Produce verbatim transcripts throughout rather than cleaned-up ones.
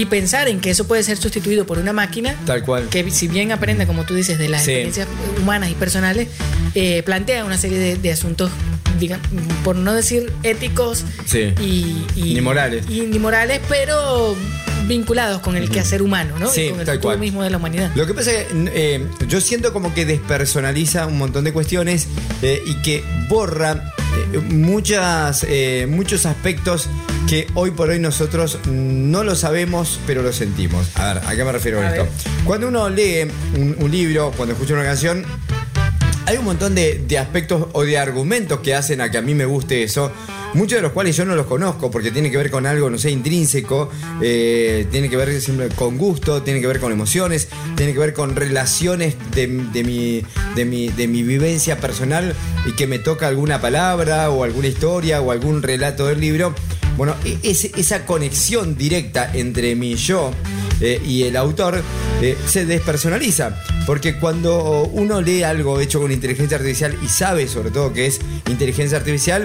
y pensar en que eso puede ser sustituido por una máquina, tal cual, que si bien aprende, como tú dices, de las sí. experiencias humanas y personales, eh, plantea una serie de, de asuntos, digamos, por no decir éticos sí. y, y ni morales y ni morales, pero vinculados con el uh-huh. quehacer humano, ¿no? Sí, y con el tal futuro cual. mismo de la humanidad. Lo que pasa es que eh, yo siento como que despersonaliza un montón de cuestiones eh, y que borra eh, muchas, eh, muchos aspectos que hoy por hoy nosotros no lo sabemos, pero lo sentimos. A ver, ¿a qué me refiero con esto? Cuando uno lee un, un libro, cuando escucha una canción, hay un montón de, de aspectos o de argumentos que hacen a que a mí me guste eso. Muchos de los cuales yo no los conozco porque tiene que ver con algo, no sé, intrínseco, eh, tiene que ver siempre con gusto, tiene que ver con emociones, tiene que ver con relaciones de, de, mi, de, mi, de mi vivencia personal y que me toca alguna palabra o alguna historia o algún relato del libro. Bueno, es, esa conexión directa entre mi yo eh, y el autor eh, se despersonaliza. Porque cuando uno lee algo hecho con inteligencia artificial y sabe sobre todo que es inteligencia artificial,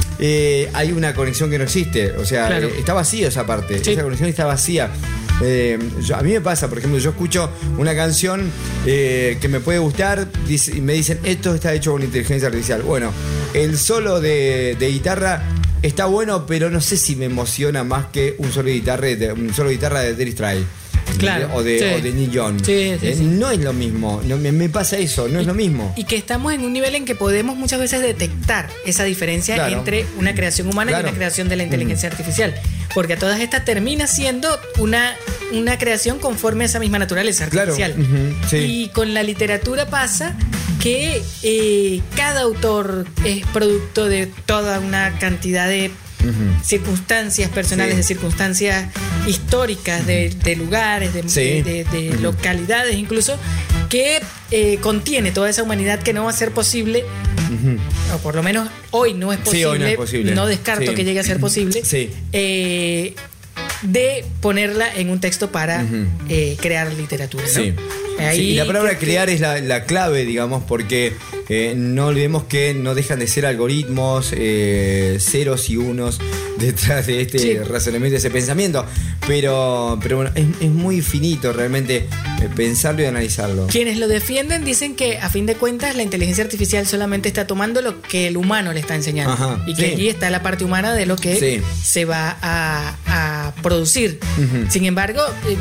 Eh, hay una conexión que no existe. O sea, claro. eh, está vacía esa parte. Sí. Esa conexión está vacía. Eh, yo, a mí me pasa, por ejemplo, yo escucho una canción eh, que me puede gustar dice, y me dicen, esto está hecho con inteligencia artificial. Bueno, el solo de, de guitarra está bueno, pero no sé si me emociona más que un solo de guitarra de, un solo de guitarra de Dire Straits. Claro, o de, sí. o de Neil Young. Sí, sí, eh, sí. No es lo mismo, no, me, me pasa eso, no y, es lo mismo. Y que estamos en un nivel en que podemos muchas veces detectar esa diferencia claro. entre una creación humana claro. y una creación de la inteligencia mm. artificial. Porque a todas estas termina siendo una, una creación conforme a esa misma naturaleza artificial. Claro. Uh-huh. Sí. Y con la literatura pasa que eh, cada autor es producto de toda una cantidad de Uh-huh. circunstancias personales, sí. de circunstancias históricas, uh-huh. de, de lugares, de, sí. de, de, de uh-huh. localidades incluso, que eh, contiene toda esa humanidad que no va a ser posible, uh-huh. o por lo menos hoy no es posible, sí, hoy no, es posible. No descarto sí. que llegue a ser posible, sí. eh, de ponerla en un texto para uh-huh. eh, crear literatura, ¿no? Sí. Ahí, sí, y la palabra que, crear es la, la clave, digamos, porque eh, no olvidemos que no dejan de ser algoritmos, eh, ceros y unos detrás de este sí. razonamiento, de ese pensamiento. Pero, pero bueno, es, es muy finito realmente eh, pensarlo y analizarlo. Quienes lo defienden dicen que a fin de cuentas la inteligencia artificial solamente está tomando lo que el humano le está enseñando. Ajá, y que sí. allí está la parte humana de lo que sí. se va a, a producir. Uh-huh. Sin embargo, eh,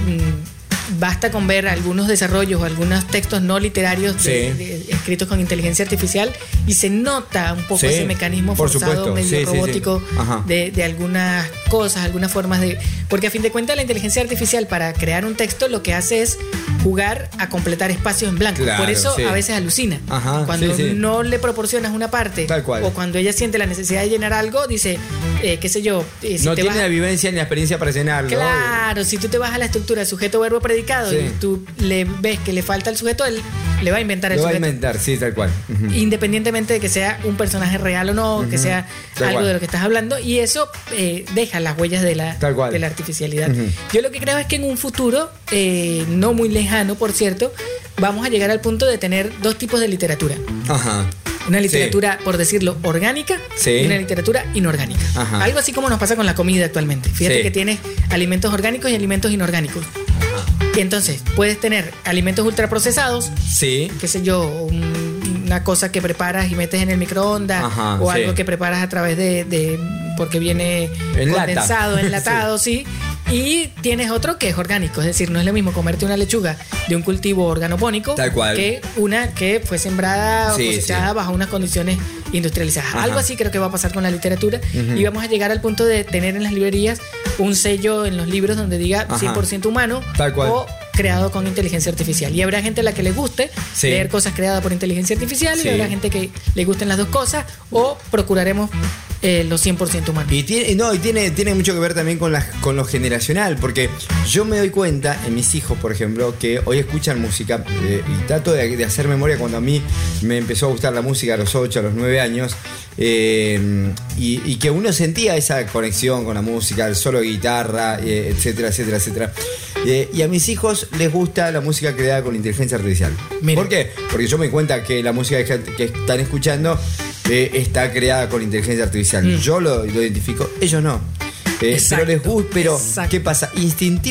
basta con ver algunos desarrollos o algunos textos no literarios sí. de, de, escritos con inteligencia artificial y se nota un poco sí, ese mecanismo forzado, medio sí, robótico sí, sí. De, de algunas cosas, algunas formas de... Porque a fin de cuentas la inteligencia artificial para crear un texto lo que hace es jugar a completar espacios en blanco. Claro, por eso sí. a veces alucina. Ajá, cuando sí, sí. no le proporcionas una parte tal cual. O cuando ella siente la necesidad de llenar algo, dice, eh, qué sé yo... Eh, si no te tiene vas... la vivencia ni la experiencia para llenarlo. Claro, si tú te vas a la estructura sujeto-verbo predicado sí. y tú le ves que le falta el sujeto, él le va a inventar el Lo sujeto. va a inventar, sí, tal cual. Uh-huh. Independientemente de que sea un personaje real o no, uh-huh. que sea tal algo cual. De lo que estás hablando, y eso eh, deja las huellas de la, de la artificialidad. Uh-huh. Yo lo que creo es que en un futuro, eh, no muy lejano, por cierto, vamos a llegar al punto de tener dos tipos de literatura. Ajá. Una literatura, sí. por decirlo, orgánica sí. y una literatura inorgánica. Ajá. Algo así como nos pasa con la comida actualmente. Fíjate sí. que tienes alimentos orgánicos y alimentos inorgánicos. Ajá. Entonces, puedes tener alimentos ultraprocesados, sí. qué sé yo, un, una cosa que preparas y metes en el microondas, Ajá, o algo sí. que preparas a través de, de porque viene en condensado, lata. enlatado, sí. sí. Y tienes otro que es orgánico, es decir, no es lo mismo comerte una lechuga de un cultivo organopónico tal cual. Que una que fue sembrada sí, o cosechada sí. bajo unas condiciones industrializadas. Ajá. Algo así creo que va a pasar con la literatura uh-huh. y vamos a llegar al punto de tener en las librerías un sello en los libros donde diga Ajá. cien por ciento humano tal cual. O creado con inteligencia artificial. Y habrá gente a la que le guste sí. leer cosas creadas por inteligencia artificial sí. y habrá gente que le gusten las dos cosas o procuraremos eh, los cien por ciento humanos. Y tiene, no, y tiene, tiene mucho que ver también con, la, con lo generacional, porque yo me doy cuenta en mis hijos, por ejemplo, que hoy escuchan música eh, y trato de, de hacer memoria cuando a mí me empezó a gustar la música a los ocho, a los nueve años eh, y, y que uno sentía esa conexión con la música, el solo de guitarra, eh, etcétera, etcétera, etcétera. Eh, y a mis hijos les gusta la música creada con inteligencia artificial. Mira. ¿Por qué? Porque yo me doy cuenta que la música que, que están escuchando eh, está creada con inteligencia artificial. Mm. Yo lo, lo identifico, ellos no. Eh, pero les gusta, pero Exacto. ¿qué pasa? Instintivamente